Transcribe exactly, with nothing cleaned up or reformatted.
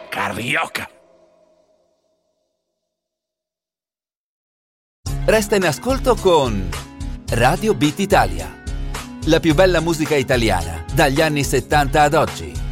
Carioca. Resta in ascolto con Radio Beat Italia. La più bella musica italiana dagli anni settanta ad oggi.